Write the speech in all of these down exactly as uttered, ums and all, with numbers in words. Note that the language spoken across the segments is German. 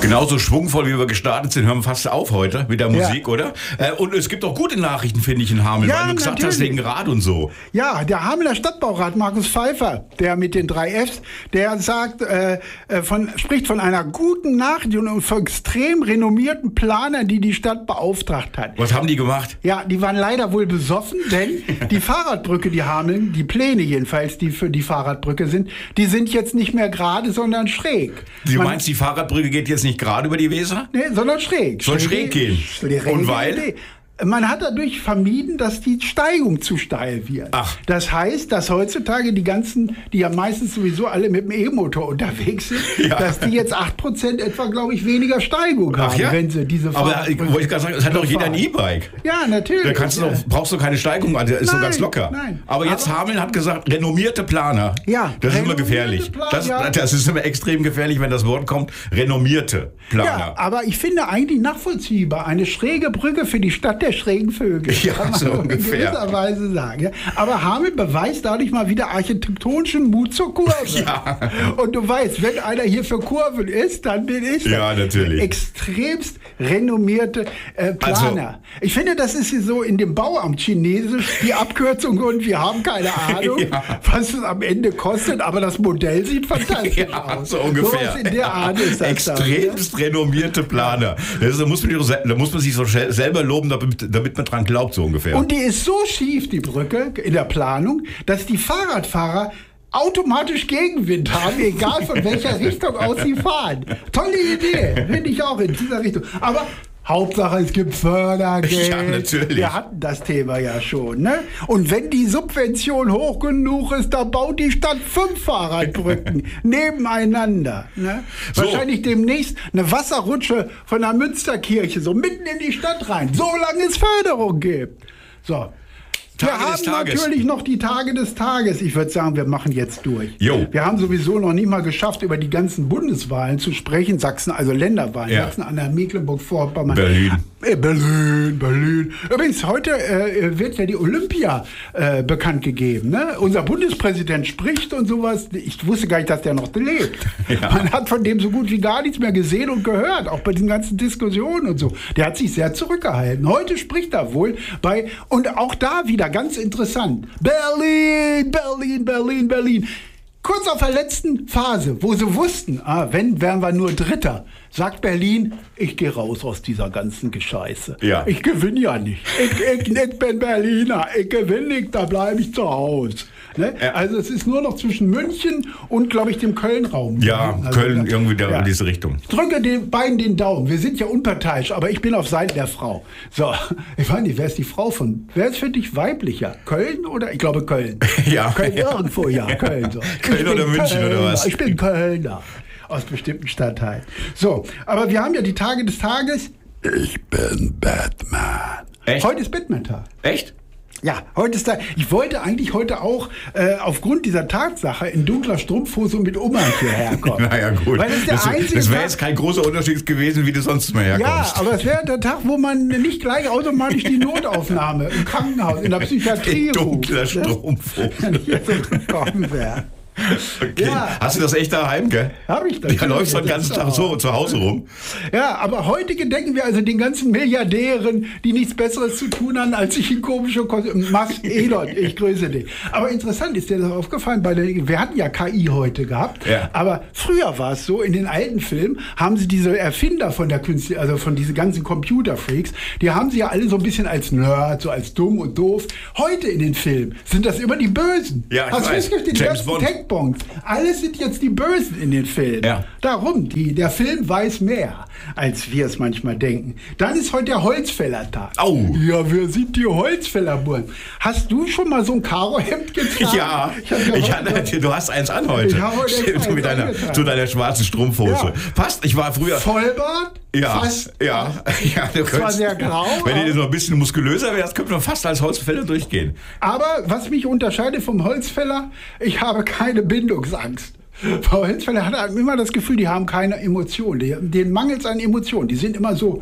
Genauso schwungvoll, wie wir gestartet sind, hören wir fast auf heute mit der Musik, ja. oder? Äh, und es gibt auch gute Nachrichten, finde ich, in Hameln, ja, weil du gesagt natürlich. hast, wegen Rad und so. Ja, der Hamelner Stadtbaurat Markus Pfeiffer, der mit den drei Fs, der sagt, äh, von, spricht von einer guten Nachricht und von extrem renommierten Planern, die die Stadt beauftragt hat. Was haben die gemacht? Ja, die waren leider wohl besoffen, denn die Fahrradbrücke, die Hameln, die Pläne jedenfalls, die für die Fahrradbrücke sind, die sind jetzt nicht mehr gerade, sondern schräg. Du Man, meinst, die Fahrradbrücke geht jetzt nicht gerade über die Weser? Nee, sondern schräg. Soll schräg, schräg gehen. Schräg Und weil? Idee. Man hat dadurch vermieden, dass die Steigung zu steil wird. Ach. Das heißt, dass heutzutage die ganzen, die ja meistens sowieso alle mit dem E-Motor unterwegs sind, ja. dass die jetzt acht Prozent etwa, glaube ich, weniger Steigung Ach haben, ja? wenn sie diese Fahrrad. Aber ich wollte gerade sagen, es hat doch jeder ein E-Bike. Ja, natürlich. Da kannst du doch, brauchst du keine Steigung, also ist nein, so ganz locker. Nein. Aber jetzt Aber, Hameln hat gesagt, renommierte Planer. Ja. Das ist immer gefährlich. Plan, das, ja. das ist immer extrem gefährlich, wenn das Wort kommt, renommierte Planer. Ja, aber ich finde eigentlich nachvollziehbar, eine schräge Brücke für die Stadt der schrägen Vögel. Ja, kann man so ungefähr. In gewisser Weise sagen. Ja. Aber Hameln beweist dadurch mal wieder architektonischen Mut zur Kurve. Ja. Und du weißt, wenn einer hier für Kurven ist, dann bin ich ja, natürlich. extremst renommierte äh, Planer. Also, ich finde, das ist so in dem Bauamt Chinesisch die Abkürzung und wir haben keine Ahnung, ja. was es am Ende kostet, aber das Modell sieht fantastisch ja, aus. So ungefähr. So in der Art ist das extremst dann, renommierte Planer. Das, da, muss man, da muss man sich so selber loben, damit, damit man dran glaubt, so ungefähr. Und die ist so schief, die Brücke, in der Planung, dass die Fahrradfahrer automatisch Gegenwind haben, egal von welcher Richtung aus sie fahren. Tolle Idee, finde ich auch in dieser Richtung. Aber Hauptsache, es gibt Fördergeld. Ja, natürlich. Wir hatten das Thema ja schon. Ne? Und wenn die Subvention hoch genug ist, dann baut die Stadt fünf Fahrradbrücken nebeneinander. Ne? So. Wahrscheinlich demnächst eine Wasserrutsche von der Münsterkirche, so mitten in die Stadt rein, solange es Förderung gibt. So. Tage wir haben Tages. natürlich noch die Tage des Tages. Ich würde sagen, wir machen jetzt durch. Jo. Wir haben sowieso noch nicht mal geschafft, über die ganzen Bundeswahlen zu sprechen. Sachsen, also Länderwahlen. Ja. Sachsen-Anhalt, Mecklenburg-Vorpommern. Berlin. Äh, Berlin, Berlin. Übrigens, heute äh, wird ja die Olympia äh, bekannt gegeben. Ne? Unser Bundespräsident spricht und sowas. Ich wusste gar nicht, dass der noch lebt. Ja. Man hat von dem so gut wie gar nichts mehr gesehen und gehört. Auch bei diesen ganzen Diskussionen und so. Der hat sich sehr zurückgehalten. Heute spricht er wohl bei, und auch da wieder ganz interessant. Berlin, Berlin, Berlin, Berlin. Kurz auf der letzten Phase, wo sie wussten, ah, wenn, wären wir nur Dritter, sagt Berlin, ich gehe raus aus dieser ganzen Gescheiße. Ja. Ich gewinne ja nicht. Ich, ich, ich bin Berliner, ich gewinne nicht, da bleibe ich zu Hause. Ne? Ja. Also es ist nur noch zwischen München und, glaube ich, dem Köln-Raum. Ja, also, Köln irgendwie da ja. in diese Richtung. Ich drücke den beiden den Daumen. Wir sind ja unparteiisch, aber ich bin auf Seiten der Frau. So, ich weiß nicht, wer ist die Frau von? Wer ist für dich weiblicher? Köln oder? Ich glaube Köln. Ja. Köln ja. irgendwo, ja, Köln. So. Köln oder München Kölner. oder was? Ich bin Kölner. Aus bestimmten Stadtteilen. So, aber wir haben ja die Tage des Tages. Ich bin Batman. Echt? Heute ist Batman-Tag. Echt? Ja, heute ist da. Ich wollte eigentlich heute auch äh, aufgrund dieser Tatsache in dunkler Strumpfhose und mit Umhang hierher kommen. Naja, gut. Weil das ist der das einzige das wäre Tag, jetzt kein großer Unterschied gewesen, wie du sonst mal herkommst. Ja, aber es wäre der Tag, wo man nicht gleich automatisch die Notaufnahme im Krankenhaus, in der Psychiatrie in dunkler ruft, Strumpfhose. Wenn ich jetzt so gekommen wäre. Okay. Ja. Hast du das echt daheim, gell? Hab ich das. Da läufst du den ganzen Tag so zu Hause rum. Ja, aber heute gedenken wir also den ganzen Milliardären, die nichts Besseres zu tun haben, als sich in komische Kostüme. Max Elon, ich grüße dich. Aber interessant, ist dir das aufgefallen? Bei der, wir hatten ja K I heute gehabt, ja. aber früher war es so, in den alten Filmen haben sie diese Erfinder von der Künstler, also von diesen ganzen Computerfreaks, die haben sie ja alle so ein bisschen als Nerd, so als dumm und doof. Heute in den Filmen sind das immer die Bösen. Ja, ich Hast weiß. du die James Bond. Tech-Bongs? Alles sind jetzt die Bösen in den Filmen. Ja. Darum, die, der Film weiß mehr, als wir es manchmal denken. Dann ist heute der Holzfällertag. Au. Ja, wir sind die Holzfällerbuben. Hast du schon mal so ein Karohemd getragen? Ja, ich ja ich hatte, du hast eins an heute. Ich habe heute Stimmt, mit deiner, zu deiner schwarzen Strumpfhose. Ja. Passt, ich war früher... Vollbart? Ja, fast, ja, ja. Du zwar sehr grau. Wenn du noch ein bisschen muskulöser wärst, könnte man fast als Holzfäller durchgehen. Aber was mich unterscheidet vom Holzfäller, ich habe keine Bindungsangst. Frau Holzfäller hat immer das Gefühl, die haben keine Emotionen. Denen mangelt es an Emotionen. Die sind immer so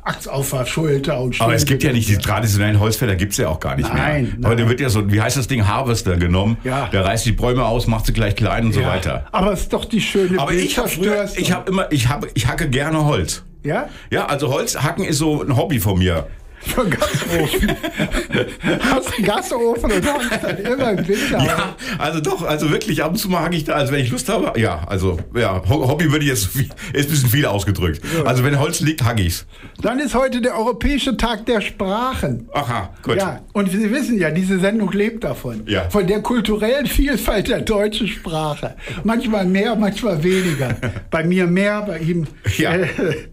Axt auf der Schulter und Aber es gibt ja nicht, die traditionellen Holzfäller gibt es ja auch gar nicht nein, mehr. Nein. Aber da wird ja so, wie heißt das Ding, Harvester genommen. Ja. Der reißt die Bäume aus, macht sie gleich klein und ja. so weiter. Aber es ist doch die schöne Aber ich habe früher, ich habe immer, ich habe, ich hacke gerne Holz. Ja? Ja, also Holzhacken ist so ein Hobby von mir. Für einen Gasofen. Hast einen Gasofen und hackst dann immer im Winter. Ja, also doch, also wirklich, ab und zu mal hacke ich da, also wenn ich Lust habe, ja, also ja, Hobby würde ich jetzt, ist ein bisschen viel ausgedrückt. So. Also wenn Holz liegt, hacke ich's. Dann ist heute der Europäische Tag der Sprachen. Aha, gut. Ja, und Sie wissen ja, diese Sendung lebt davon. Ja. Von der kulturellen Vielfalt der deutschen Sprache. Manchmal mehr, manchmal weniger. Bei mir mehr, bei ihm. Ja. Äh,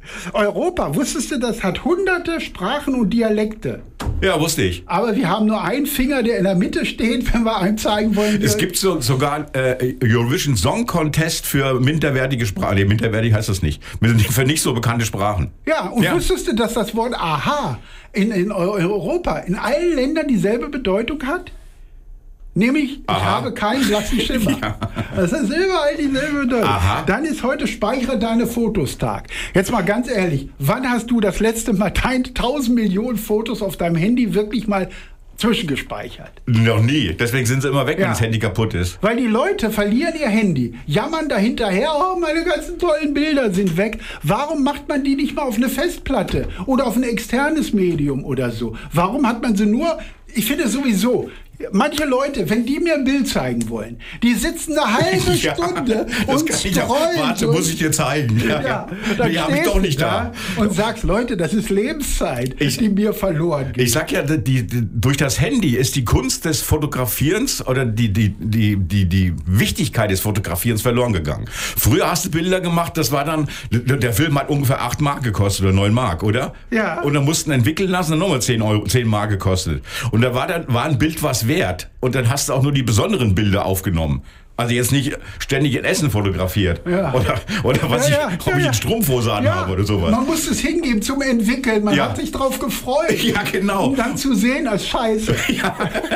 Europa, wusstest du, das hat hunderte Sprachen und Dialekte. Ja, wusste ich. Aber wir haben nur einen Finger, der in der Mitte steht, wenn wir einem zeigen wollen. Es gibt so, sogar äh, Eurovision Song Contest für minderwertige Sprachen. Nee, minderwertig heißt das nicht. Für nicht so bekannte Sprachen. Ja, und ja. wusstest du, dass das Wort Aha in, in Europa in allen Ländern dieselbe Bedeutung hat? Nämlich, ich Aha. habe keinen blassen Schimmer. Ja. Das ist überall dieselbe Bedeutung. Aha. Dann ist heute Speichere deine Fotos Tag. Jetzt mal ganz ehrlich, wann hast du das letzte Mal tausend Millionen Fotos auf deinem Handy wirklich mal zwischengespeichert? Noch nie. Deswegen sind sie immer weg, ja. wenn das Handy kaputt ist. Weil die Leute verlieren ihr Handy, jammern da hinterher, oh, meine ganzen tollen Bilder sind weg. Warum macht man die nicht mal auf eine Festplatte oder auf ein externes Medium oder so? Warum hat man sie nur, ich finde sowieso, manche Leute, wenn die mir ein Bild zeigen wollen, die sitzen eine halbe ja, Stunde und scrollen. Warte, muss ich dir zeigen. Ja, ja. Dann nee, habe ich doch nicht da. Und sagst, Leute, das ist Lebenszeit, ich, die mir verloren geht. Ich sag ja, die, die, durch das Handy ist die Kunst des Fotografierens oder die, die, die, die, die Wichtigkeit des Fotografierens verloren gegangen. Früher hast du Bilder gemacht, das war dann, der Film hat ungefähr acht Mark gekostet oder neun Mark, oder? Ja. Und dann mussten entwickeln lassen, dann nochmal zehn Euro, zehn Mark gekostet. Und da war dann war ein Bild was wert. Und dann hast du auch nur die besonderen Bilder aufgenommen. Also jetzt nicht ständig in Essen fotografiert. Ja. Oder, oder was ja, ja, ich, ob ja, ich eine Strumpfhose anhabe ja. oder sowas. Man muss es hingeben zum Entwickeln. Man ja. hat sich drauf gefreut. Ja, genau. Um dann zu sehen als Scheiße. Ja,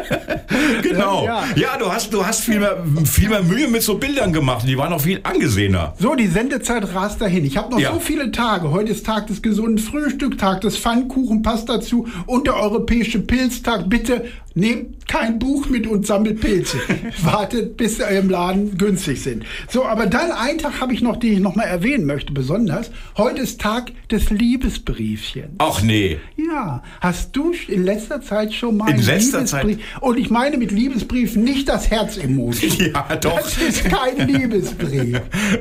genau. Ja, ja du, hast, du hast viel mehr, viel mehr Mühe mit so Bildern gemacht. Die waren auch viel angesehener. So, die Sendezeit rast dahin. Ich habe noch ja. so viele Tage. Heute ist Tag des gesunden Frühstücks, Tag des Pfannkuchen, passt dazu. Und der Europäische Pilztag. Bitte nehmt kein Buch mit und sammelt Pilze. Wartet, bis sie im Laden günstig sind. So, aber dann einen Tag habe ich noch, den ich noch mal erwähnen möchte, besonders. Heute ist Tag des Liebesbriefchens. Ach nee. Ja. Hast du in letzter Zeit schon mal in letzter Zeit? Und ich meine mit Liebesbrief nicht das Herz-Emoji. Ja, doch. Das ist kein Liebesbrief.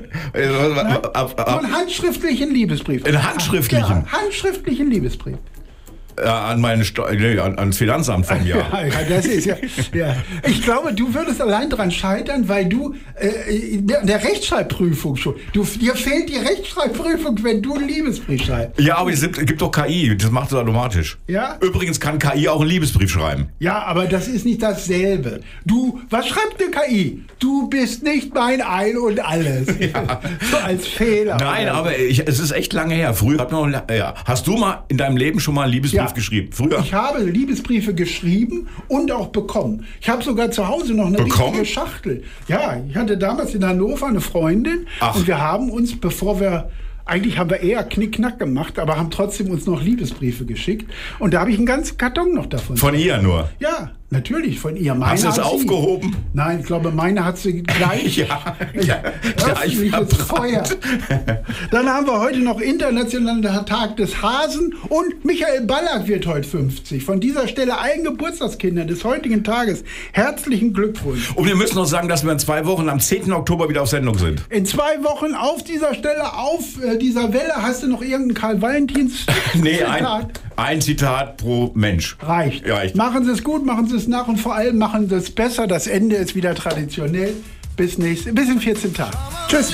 So einen handschriftlichen Liebesbrief. Einen handschriftlichen? Ja, handschriftlichen Liebesbrief. Ja, an meine Steu- nee, an, ans Finanzamt vom Jahr. Ja, ja, das ist ja, ja. Ich glaube, du würdest allein daran scheitern, weil du äh, der, der Rechtschreibprüfung schon. Du, dir fehlt die Rechtschreibprüfung, wenn du einen Liebesbrief schreibst. Ja, aber es gibt doch K I, das macht es automatisch. Ja? Übrigens kann K I auch einen Liebesbrief schreiben. Ja, aber das ist nicht dasselbe. Du, was schreibt eine K I? Du bist nicht mein Ein und Alles. Ja. So als Fehler. Nein, aber ich, es ist echt lange her. Früher hat man noch, ja. Hast du mal in deinem Leben schon mal einen Liebesbrief ja. geschrieben? Früher? Ich habe Liebesbriefe geschrieben und auch bekommen. Ich habe sogar zu Hause noch eine bekommen? richtige Schachtel. Ja, ich hatte damals in Hannover eine Freundin. Ach. Und wir haben uns, bevor wir, eigentlich haben wir eher Knickknack gemacht, aber haben trotzdem uns noch Liebesbriefe geschickt. Und da habe ich einen ganzen Karton noch davon. Von ihr nur? Ja, natürlich von ihr. Meine Hast du es aufgehoben? Sie, nein, ich glaube, meine hat sie gleich. ja, ja, öffentliches Feuer. Dann haben wir heute noch Internationalen Tag des Hasen und Michael Ballack wird heute fünfzig. Von dieser Stelle allen Geburtstagskindern des heutigen Tages herzlichen Glückwunsch. Und wir müssen noch sagen, dass wir in zwei Wochen am zehnten Oktober wieder auf Sendung sind. In zwei Wochen auf dieser Stelle, auf äh, dieser Welle, hast du noch irgendein Karl-Valentins nee, ein, ein Zitat pro Mensch. Reicht. Ja, ich machen Sie es gut, machen Sie es nach und vor allem machen Sie es besser. Das Ende ist wieder traditionell. Bis, nächst, bis in vierzehn Tagen. Tschüss.